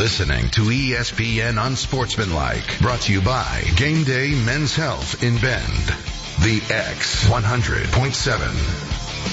listening to ESPN Unsportsmanlike, brought to you by Game Day Men's Health in Bend. The X 100.7.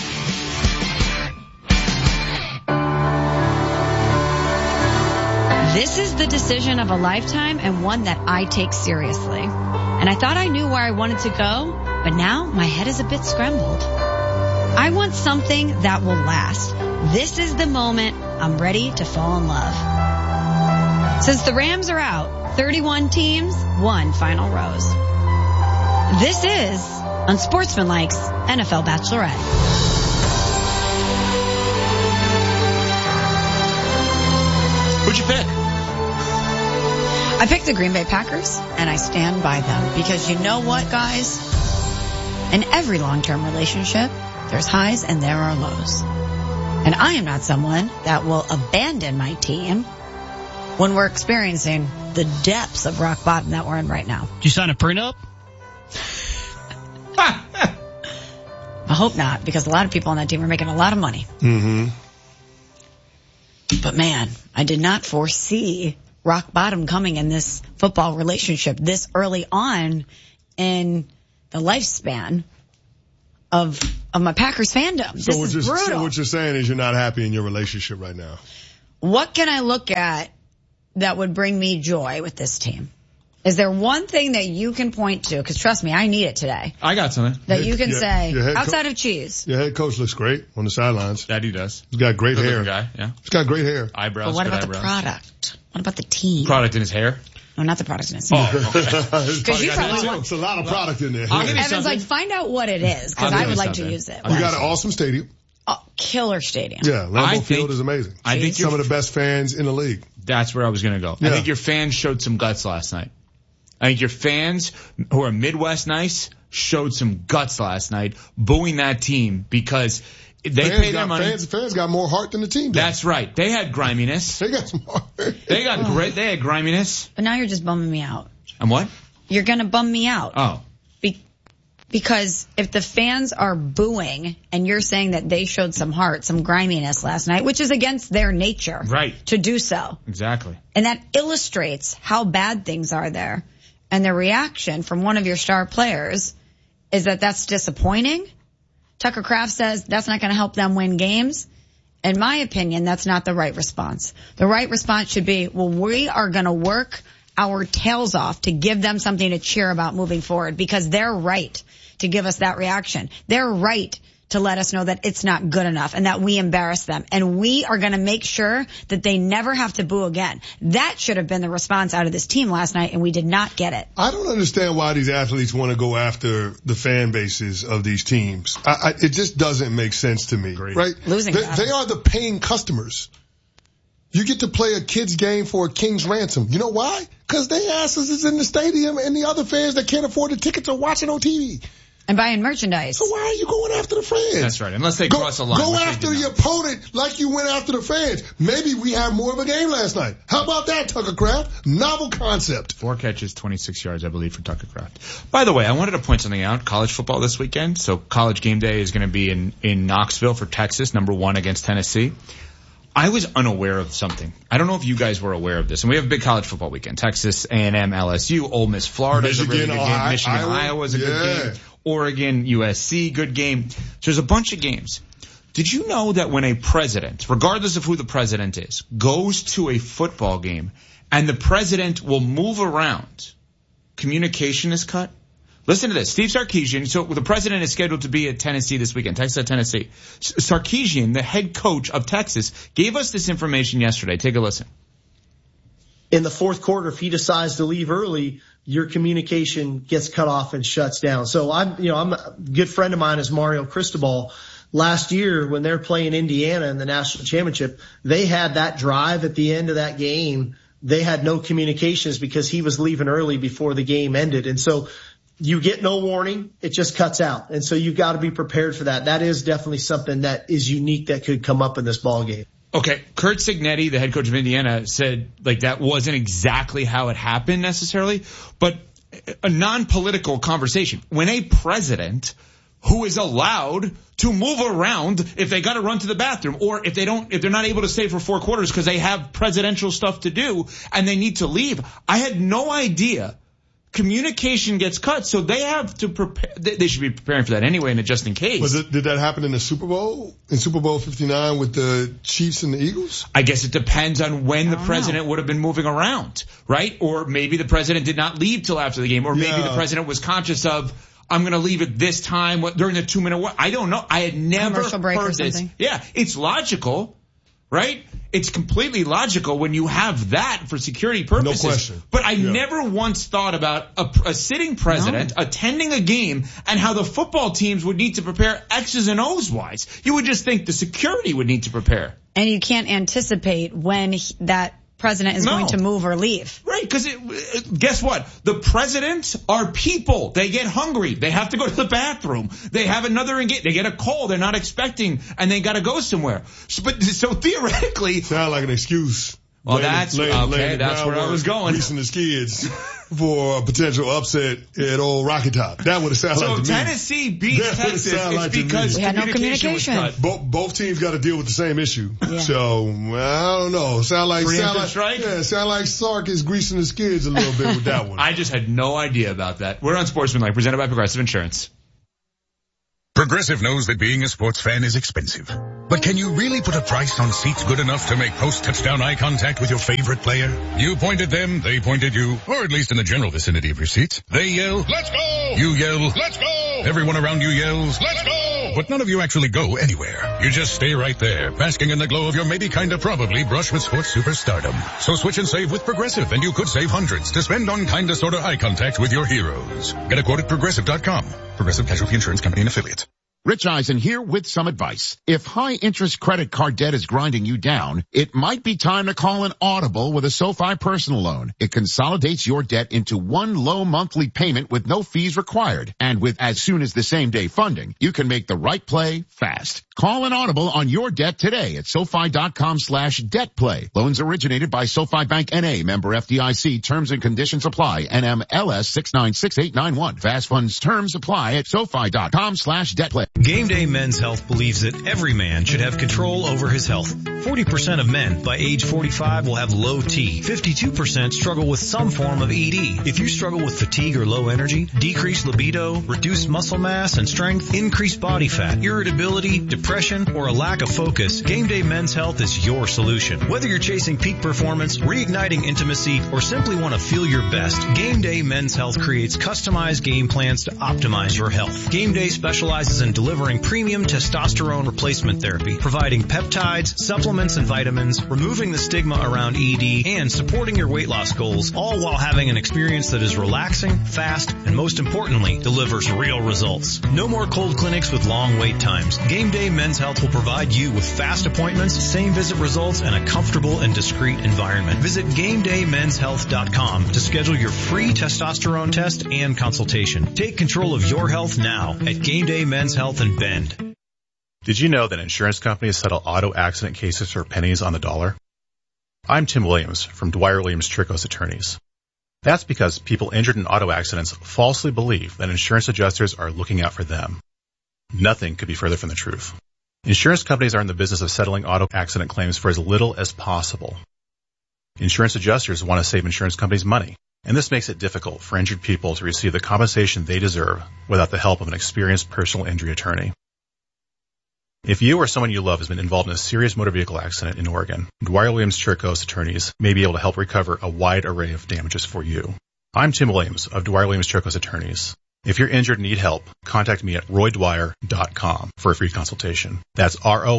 This is the decision of a lifetime and one that I take seriously. And I thought I knew where I wanted to go, but now my head is a bit scrambled. I want something that will last. This is the moment I'm ready to fall in love. Since the Rams are out, 31 teams, 1 final rose. This is Unsportsmanlike's NFL Bachelorette. Who'd you pick? I picked the Green Bay Packers, and I stand by them. Because you know what, guys? In every long-term relationship, there's highs and there are lows. And I am not someone that will abandon my team when we're experiencing the depths of rock bottom that we're in right now. Did you sign a prenup? I hope not, because a lot of people on that team are making a lot of money. Mm-hmm. But man, I did not foresee rock bottom coming in this football relationship this early on in the lifespan of my Packers fandom. This is brutal. So what you're saying is you're not happy in your relationship right now. What can I look at that would bring me joy with this team? Is there one thing that you can point to? Because trust me, I need it today. I got something. That you can say, outside of cheese. Your head coach looks great on the sidelines. That he does. He's got great hair. Guy, yeah. He's got great hair. Eyebrows. But what about eyebrows. the product? What about the team? Product in his hair? No, not the product in his hair. Oh, okay. Because you probably want. It's a lot of product in there. Evan's like, find out what it is, because I would like to use it. You got an awesome stadium. Oh, killer stadium. Yeah, Lambeau Field is amazing. I think some of the best fans in the league. That's where I was going to go. Yeah. I think your fans showed some guts last night. I think your fans who are Midwest nice showed some guts last night, booing that team because they pay their money. Fans got more heart than the team did. That's right. They had griminess. They got some heart. They had griminess. But now you're just bumming me out. And what? You're going to bum me out. Oh. Because if the fans are booing and you're saying that they showed some heart, some griminess last night, which is against their nature. Right. To do so. Exactly. And that illustrates how bad things are there. And the reaction from one of your star players is that that's disappointing. Tucker Kraft says that's not going to help them win games. In my opinion, that's not the right response. The right response should be, well, we are going to work our tails off to give them something to cheer about moving forward, because they're right to give us that reaction. They're right to let us know that it's not good enough and that we embarrass them. And we are going to make sure that they never have to boo again. That should have been the response out of this team last night, and we did not get it. I don't understand why these athletes want to go after the fan bases of these teams. It just doesn't make sense to me, right? They are the paying customers. You get to play a kid's game for a king's ransom. You know why? Because they asses is in the stadium and the other fans that can't afford the tickets are watching on TV. And buying merchandise. So why are you going after the fans? That's right. Unless they cross a line. Go after your opponent like you went after the fans. Maybe we had more of a game last night. How about that, Tucker Kraft? Novel concept. 4 catches, 26 yards, I believe, for Tucker Kraft. By the way, I wanted to point something out. College football this weekend. So College Game Day is going to be in Knoxville for Texas, number 1 against Tennessee. I was unaware of something. I don't know if you guys were aware of this. And we have a big college football weekend. Texas, A&M, LSU, Ole Miss, Florida is a really good game. Michigan, Iowa is a good game. Oregon, USC, good game. So there's a bunch of games. Did you know that when a president, regardless of who the president is, goes to a football game and the president will move around, communication is cut? Listen to this. Steve Sarkisian, so the president is scheduled to be at Tennessee this weekend, Texas at Tennessee. Sarkisian, the head coach of Texas, gave us this information yesterday. Take a listen. In the fourth quarter, if he decides to leave early, your communication gets cut off and shuts down. So I'm a good friend of mine is Mario Cristobal. Last year, when they're playing Indiana in the national championship, they had that drive at the end of that game. They had no communications because he was leaving early before the game ended. And so you get no warning. It just cuts out. And so you've got to be prepared for that. That is definitely something that is unique that could come up in this ball game. Okay. Curt Cignetti, the head coach of Indiana, said like that wasn't exactly how it happened necessarily, but a non-political conversation. When a president who is allowed to move around if they got to run to the bathroom, or if they're not able to stay for 4 quarters because they have presidential stuff to do and they need to leave. I had no idea. Communication gets cut, so they have to prepare. They should be preparing for that anyway, and just in case. Did that happen in the Super Bowl? In Super Bowl 59 with the Chiefs and the Eagles? I guess it depends on when the president would have been moving around, right? Or maybe the president did not leave till after the game, or maybe the president was conscious of, I'm going to leave at this time during the 2-minute war. I don't know. I had never heard this. Yeah, it's logical, right? It's completely logical when you have that for security purposes. No question. But I never once thought about a sitting president attending a game and how the football teams would need to prepare X's and O's wise. You would just think the security would need to prepare. And you can't anticipate when that president is going to move or leave. Right, because guess what? The presidents are people. They get hungry. They have to go to the bathroom. They have another engagement. They get a call they're not expecting, and they got to go somewhere. So theoretically... Sound like an excuse. Well, that's where I was going. Greasing his kids for a potential upset at old Rocky Top. That would have sounded like to me. So Tennessee beats Texas. It's because we had no communication. Was cut. Both teams got to deal with the same issue. Yeah. So I don't know. Sound like Sark is greasing his kids a little bit with that one. I just had no idea about that. We're on Sportsmanlike, presented by Progressive Insurance. Progressive knows that being a sports fan is expensive. But can you really put a price on seats good enough to make post-touchdown eye contact with your favorite player? You point at them, they point at you, or at least in the general vicinity of your seats. They yell, "Let's go!" You yell, "Let's go!" Everyone around you yells, "Let's go!" But none of you actually go anywhere. You just stay right there, basking in the glow of your maybe kinda probably brush with sports superstardom. So switch and save with Progressive, and you could save hundreds to spend on kinda sorta eye contact with your heroes. Get a quote at Progressive.com. Progressive Casualty Insurance Company and Affiliates. Rich Eisen here with some advice. If high-interest credit card debt is grinding you down, it might be time to call an Audible with a SoFi personal loan. It consolidates your debt into one low monthly payment with no fees required. And with as soon as the same-day funding, you can make the right play fast. Call an Audible on your debt today at SoFi.com/debtplay. Loans originated by SoFi Bank N.A. Member FDIC. Terms and conditions apply. NMLS 696891. Fast funds terms apply at SoFi.com/debtplay. Game Day Men's Health believes that every man should have control over his health. 40% of men by age 45 will have low T. 52% struggle with some form of ED. If you struggle with fatigue or low energy, decreased libido, reduced muscle mass and strength, increased body fat, irritability, depression, or a lack of focus, Game Day Men's Health is your solution. Whether you're chasing peak performance, reigniting intimacy, or simply want to feel your best, Game Day Men's Health creates customized game plans to optimize your health. Game Day specializes in delivering premium testosterone replacement therapy, providing peptides, supplements, and vitamins, removing the stigma around ED, and supporting your weight loss goals, all while having an experience that is relaxing, fast, and most importantly, delivers real results. No more cold clinics with long wait times. Game Day Men's Health will provide you with fast appointments, same visit results, and a comfortable and discreet environment. Visit GameDayMen'sHealth.com to schedule your free testosterone test and consultation. Take control of your health now at Game Day Men's Health in Bend. Did you know that insurance companies settle auto accident cases for pennies on the dollar? I'm Tim Williams from Dwyer Williams Tricos Attorneys. That's because people injured in auto accidents falsely believe that insurance adjusters are looking out for them. Nothing could be further from the truth. Insurance companies are in the business of settling auto accident claims for as little as possible. Insurance adjusters want to save insurance companies money, and this makes it difficult for injured people to receive the compensation they deserve without the help of an experienced personal injury attorney. If you or someone you love has been involved in a serious motor vehicle accident in Oregon, Dwyer Williams Tricos Attorneys may be able to help recover a wide array of damages for you. I'm Tim Williams of Dwyer Williams Tricos Attorneys. If you're injured and need help, contact me at roydwyer.com for a free consultation. That's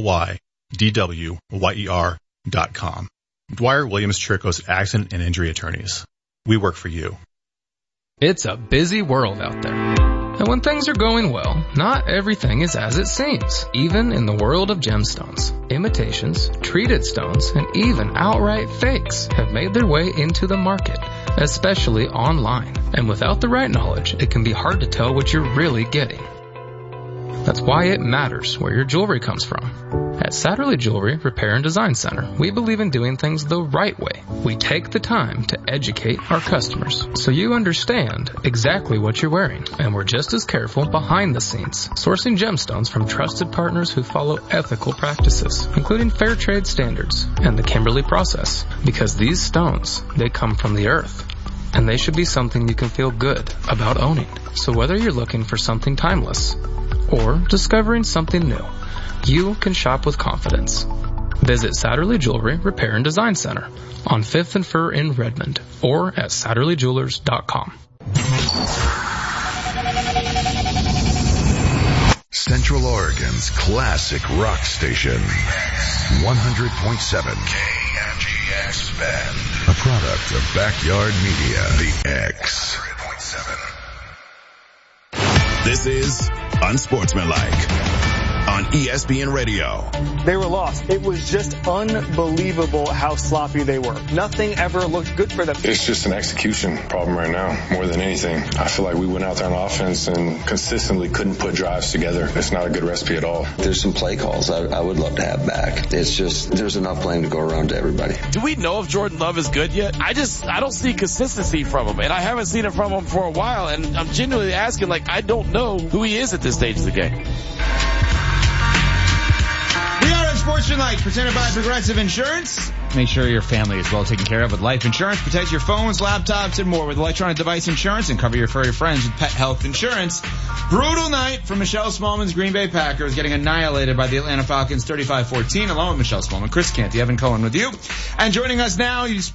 ROYDWYER.com. Dwyer Williams Tricos Accident and Injury Attorneys. We work for you. It's a busy world out there. And when things are going well, not everything is as it seems. Even in the world of gemstones, imitations, treated stones, and even outright fakes have made their way into the market, especially online. And without the right knowledge, it can be hard to tell what you're really getting. That's why it matters where your jewelry comes from. At Satterley Jewelry Repair and Design Center, we believe in doing things the right way. We take the time to educate our customers so you understand exactly what you're wearing. And we're just as careful behind the scenes, sourcing gemstones from trusted partners who follow ethical practices, including fair trade standards and the Kimberley process. Because these stones, they come from the earth, and they should be something you can feel good about owning. So whether you're looking for something timeless or discovering something new, you can shop with confidence. Visit Satterley Jewelry Repair and Design Center on 5th and Fur in Redmond or at SatterleyJewelers.com. Central Oregon's classic rock station, 100.7 KNGX Bend, a product of Backyard Media, The X. This is Unsportsmanlike on ESPN Radio. They were lost. It was just unbelievable how sloppy they were. Nothing ever looked good for them. It's just an execution problem right now, more than anything. I feel like we went out there on offense and consistently couldn't put drives together. It's not a good recipe at all. There's some play calls I would love to have back. It's just, there's enough playing to go around to everybody. Do we know if Jordan Love is good yet? I don't see consistency from him, and I haven't seen it from him for a while, and I'm genuinely asking, I don't know who he is at this stage of the game. Unsportsmanlike, presented by Progressive Insurance. Make sure your family is well taken care of with life insurance. Protect your phones, laptops, and more with electronic device insurance, and cover your furry friends with pet health insurance. Brutal night for Michelle Smallman's Green Bay Packers, getting annihilated by the Atlanta Falcons 35-14, along with Michelle Smallman, Chris Canty, Evan Cohen with you. And joining us now,